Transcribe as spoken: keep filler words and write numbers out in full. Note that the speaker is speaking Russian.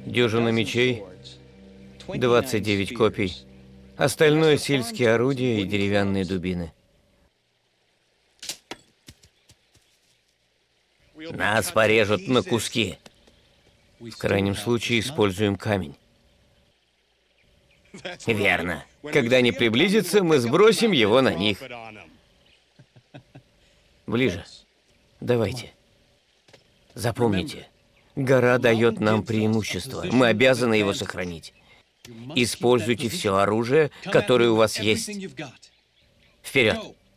Дюжина мечей, двадцать девять копий. Остальное — сельские орудия и деревянные дубины. Нас порежут на куски. В крайнем случае используем камень. Верно. Когда они приблизятся, мы сбросим его на них. Ближе. Давайте. Запомните, гора дает нам преимущество. Мы обязаны его сохранить. Используйте все оружие, которое у вас есть. Вперед!